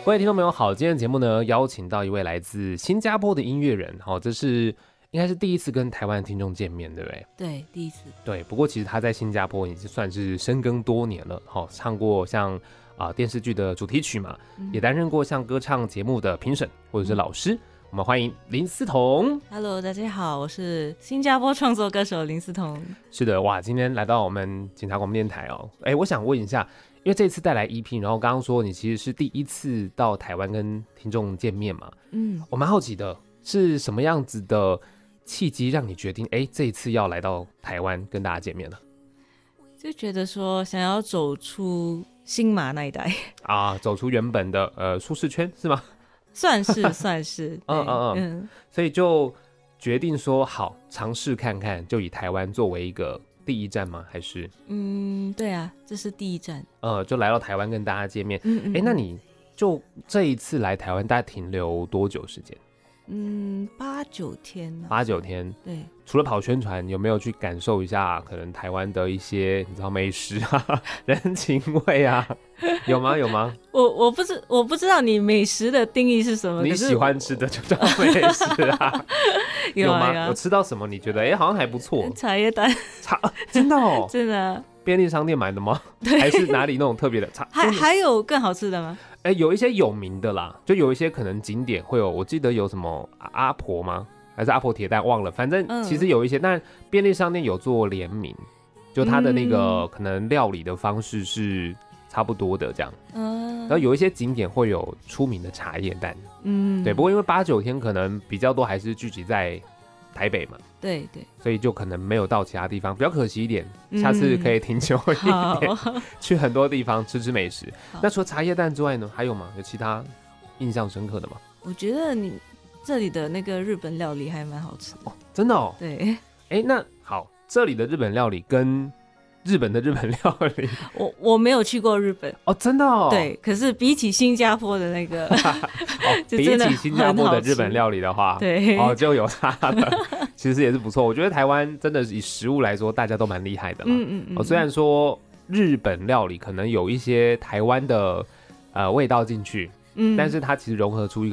各位听众朋友好，今天的节目呢邀请到一位来自新加坡的音乐人，这是应该是第一次跟台湾的听众见面，对不对？ 对，第一次。 对，不过其实他在新加坡已经算是深耕多年了，唱过像电视剧的主题曲嘛，也担任过像歌唱节目的评审或者是老师。我们欢迎林思彤。 Hello， 大家好，我是新加坡创作歌手林思彤。 是的，哇，今天来到我们警察广播电台哦。我想问一下，因为这次带来 EP， 然后刚刚说你其实是第一次到台湾跟听众见面嘛，我蛮好奇的，是什么样子的契机让你决定，这一次要来到台湾跟大家见面了？ 就觉得说想要走出新马那一带啊，走出原本的舒适圈是吗？ 算是所以就决定说好尝试看看，就以台湾作为一个第一站吗？还是对啊，这是第一站。 就来到台湾跟大家见面。那你就这一次来台湾大概停留多久时间 ？8-9天 8-9天。对，除了跑宣传，有没有去感受一下可能台湾的一些你知道美食啊、人情味啊？有吗？ 我不知道你美食的定义是什么。 你喜欢吃的就叫美食啊？有吗？有吃到什么你觉得好像还不错？ 茶叶蛋。 真的哦？ 真的。 便利商店买的吗？还是哪里那种特别的茶？ 还有更好吃的吗？ 有一些有名的啦，就有一些可能景点会有，我记得有什么阿婆吗？还是阿婆铁蛋忘了，反正其实有一些，但便利商店有做联名，就它的那个可能料理的方式是差不多的这样。然后有一些景点会有出名的茶叶蛋。对，不过因为8-9天可能比较多还是聚集在台北嘛， 对， 所以就可能没有到其他地方，比较可惜一点。下次可以停久一点，去很多地方吃美食。那除了茶叶蛋之外呢，还有吗？有其他印象深刻的吗？ 我觉得你这里的那个日本料理还蛮好吃的。 真的哦？ 对。 那好，这里的日本料理跟日本的日本料理， 我没有去过日本哦，真的哦。 对，可是比起新加坡的那个， 比起新加坡的日本料理的话， 对， 就有差的，其实也是不错。我觉得台湾真的以食物来说，大家都蛮厉害的啦。虽然说日本料理可能有一些台湾的味道进去，但是它其实融合出一个